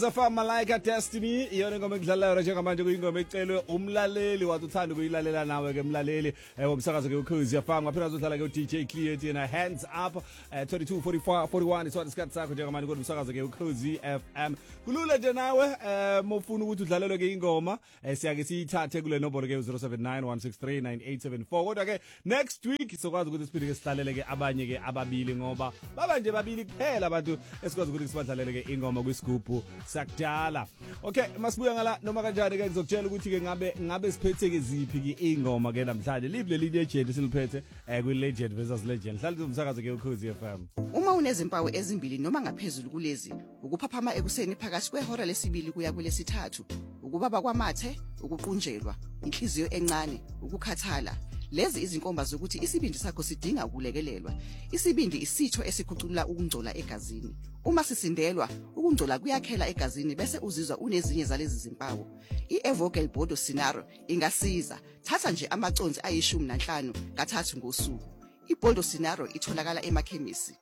Safa Malaika Destiny iyona ngoma ekudlalayo njengamanje kuyingoma ecelwe umlaleli wathi uthanda ukuyilalela nawe ke mlaleli womsakazo ke ukhozi yafanga ngaphela uzodlala ke uDJ Clear thina hands up 22:41 isona isikhathi sakho njengamanje kodwa ke ukhozi FM kulula nje nawe mofuna ukuthi udlalelwe ke ingoma siyake siyithathe kule nombolo ke 0791639874 kodwa ke next week sokwazi ukuthi siphinde ke sihlalele ke abanye ke ababili ngoba baba nje babili kuphela abantu esikwazi ukuthi sibadlalele ke ingoma kwisigubhu sakudala. Okay, masibuya ngala noma kanjani ke ngizokutshela ukuthi ke ngabe siphethe ke ziphi ke ingoma ke namhlanje. Live le legend siliphethe kwi legend versus legend. Hlala umsakazo ke ukhozi FM. Uma unezimpawu ezimbili noma ngaphezulu kulezi, ukuphaphama ekuseni phakathi kwehora lesibili kuya kwelesithathu, ukubaba kwamathe, ukuqunjelwa, inhliziyo encane, ukukhathala. Lezi izinkomba zokuthi isibindi sakho sidinga ukulekelelwa. Isibindi isitho esikhuculula ukungcola egazini. Uma sisindelwa, ukungcola kuyakhela egazini bese uzizwa unezinye zalezi zimpawu. I-Evocal Bodo Scenario ingasiza. Thatha nje amaconsi ayi15 kathathu ngosuku. I-Bodo Scenario itholakala emakhemisi.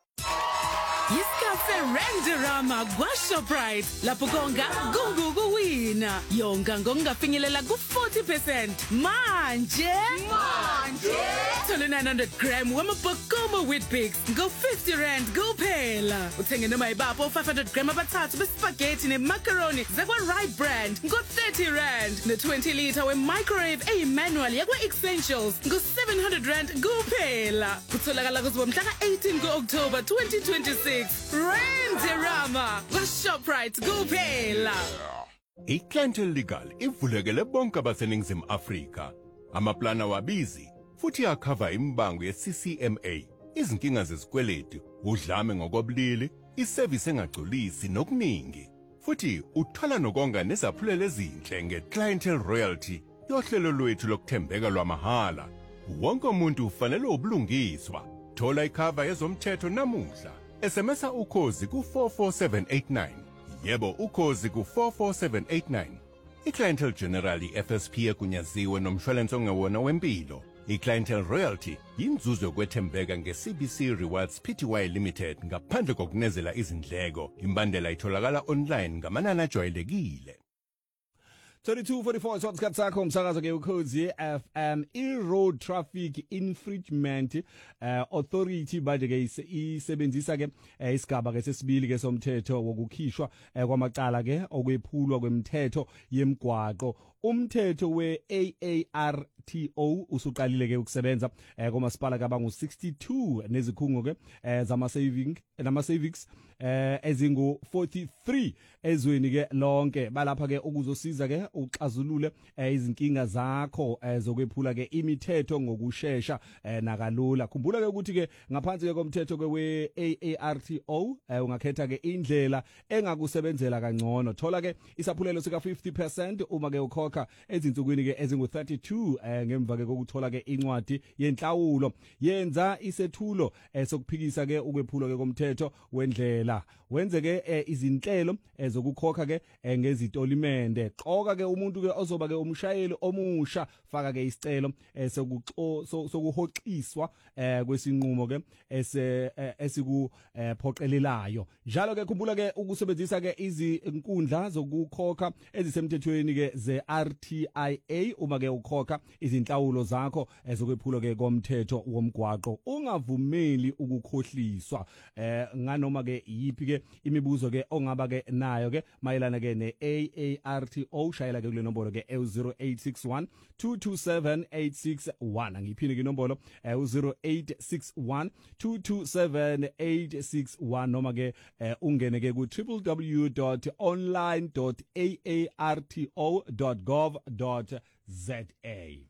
Yiskafe Rangerama kwaShoprite lapho konga kuwina yonga ngongafinyelela ku40% manje thola 900 gram wamabhokoma Weet-Bix ngo50 kuphela uthenge noma ibapho 500 gram abathathu bespaghetti nemacaroni zakwa Right Brand ngo30 ne20 liter wemicrowave eyimanual yakwa Essentials ngo700 kuphela kutholakala kuzibo mhla ka18 kuOctober 2026 Rangerama kwaShoprite kuphela. iClientele Legal ivulekele bonke abaseningizimu Afrika. Amaplana wabizi futhi yakhava imbango yeCCMA, izinkinga zezikweletu, udlame ngokobulili, iservice engagculisi nokuningi. Futhi uthola nokonga nezaphulelo ezinhle ngeClientele Royalty, yohlelo lwethu lokuthembeka lwamahala. Wonke umuntu ufanele ubulungiswa. Thola ikhava yezomthetho namuhla. SMSa ukhozi ku44789. Yebo ukhozi ku44789. iClientele General FSP ekunyaziwe nomshwalense ongewona wempilo. iClientele Royalty yinzuzo yokwethembeka ngeCBC Rewards Pty Limited ngaphandle kokunezela izindleko. Imbandela itholakala online ngamanani ajwayelekile. 22:44 isikhathi sakho umsakazo ke ukhozi FM. I-Road Traffic Infringement Authority baje ke isebenzisa ke isigaba ke sesibili ke somthetho wokukhishwa kwamacala ke okwephulwa kwemthetho yemgwaqo. Umthetho we-AARTO usuqalile ke ukusebenza komasipala kabangu62 nezikhungo ke nama-savings ezingu43 ezweni ke lonke balapha ke ukuzosiza ke uxazulule izinkinga zakho zokwephula ke imithetho ngokusheshsha nakalula. Khumbula ke ukuthi ke ngaphansi ke komthetho ke we-AARTO ungakhetha ke indlela engakusebenzela kangcono. Thola ke isaphulelo sika 50% uma ke ukhokha ezinsukwini ke ezingu32 ngemva ke kokuthola ke incwadi yenhlawulo. Yenza isethulo sokuphikisa ke ukwephula ke komthetho wendlela. Wenze ke izinhlelo zokukhokha ke ngezitolimende. Xoka ke umuntu ke ozoba ke umshayeli omusha, faka ke isicelo sokuhoxiswa kwesinqumo ke esikuphoqelelayo. Njalo ke khumbula ke ukusebenzisa ke izinkundla zokukhokha ezisemthethweni ke ze-RTIA uma ke ukhokha izinhlawulo zakho zokwephula ke komthetho womgwaqo. Ungavumeli ukukhohliswa nganoma ke yipi ke imibuzo ke ongaba ke nayo ke mayelana ke ne-AARTO shayela ke kule nombolo ke 0861 227 861. Angiphinde ke inombolo 0861 227 861 noma ke ungene ke ku www.online.aarto.gov.za.